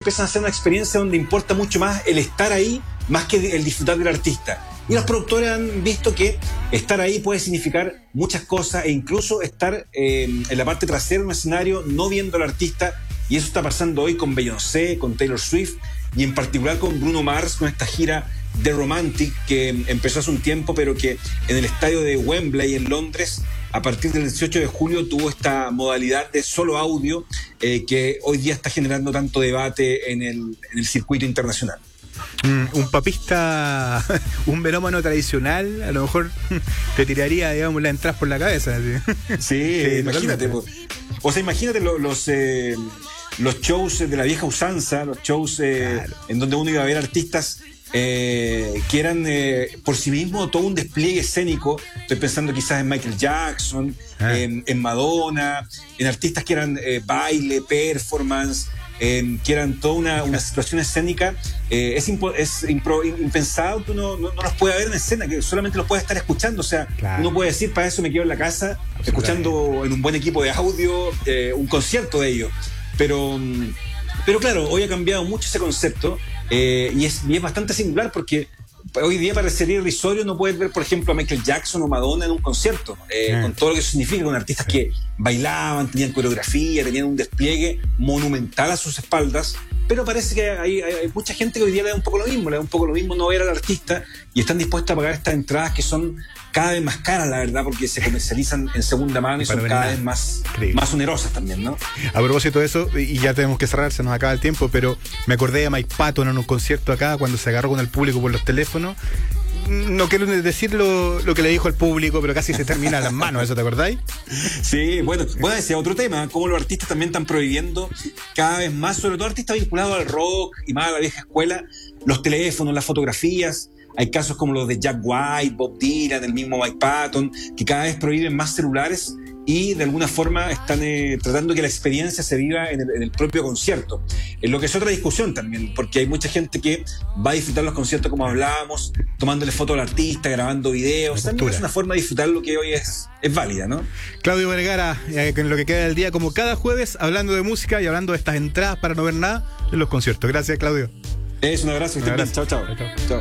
empiezan a hacer una experiencia donde importa mucho más el estar ahí más que el disfrutar del artista. Y los productores han visto que estar ahí puede significar muchas cosas e incluso estar en la parte trasera de un escenario no viendo al artista, y eso está pasando hoy con Beyoncé, con Taylor Swift y en particular con Bruno Mars, con esta gira The Romantic que empezó hace un tiempo, pero que en el estadio de Wembley en Londres a partir del 18 de julio tuvo esta modalidad de solo audio que hoy día está generando tanto debate en el circuito internacional. Un papista, un melómano tradicional, a lo mejor te tiraría, digamos, la entrada por la cabeza. Sí, imagínate. O sea, imagínate los shows de la vieja usanza, los shows claro, en donde uno iba a ver artistas que eran por sí mismo todo un despliegue escénico. Estoy pensando quizás en Michael Jackson, en Madonna, en artistas que eran baile, performance, que eran toda una situación escénica. Es impensado que uno no los pueda ver en escena, que solamente los puede estar escuchando. O sea, claro, uno puede decir, para eso me quedo en la casa escuchando en un buen equipo de audio un concierto de ellos. Pero claro, hoy ha cambiado mucho ese concepto y es bastante singular, porque hoy día parecería irrisorio no poder ver, por ejemplo, a Michael Jackson o Madonna en un concierto, con todo lo que eso significa, con artistas que bailaban, tenían coreografía, tenían un despliegue monumental a sus espaldas. Pero parece que hay mucha gente que hoy día le da un poco lo mismo no ver al artista, y están dispuestos a pagar estas entradas que son cada vez más caras, la verdad, porque se comercializan en segunda mano y son cada vez más onerosas también, ¿no? A propósito de eso, y ya tenemos que cerrar, se nos acaba el tiempo, pero me acordé de Mike Patton en un concierto acá, cuando se agarró con el público por los teléfonos. No quiero decir lo que le dijo al público, pero casi se termina las manos, ¿eso te acordáis? Sí, bueno, ese es otro tema, cómo los artistas también están prohibiendo cada vez más, sobre todo artistas vinculados al rock y más a la vieja escuela, los teléfonos, las fotografías. Hay casos como los de Jack White, Bob Dylan, el mismo Mike Patton, que cada vez prohíben más celulares y de alguna forma están tratando que la experiencia se viva en el propio concierto. En lo que es otra discusión también, porque hay mucha gente que va a disfrutar los conciertos como hablábamos, tomándole fotos al artista, grabando videos. También es una forma de disfrutar lo que hoy es válida, ¿no? Claudio Vergara, en lo que queda del día, como cada jueves, hablando de música y hablando de estas entradas para no ver nada en los conciertos. Gracias, Claudio. Un abrazo. Chao.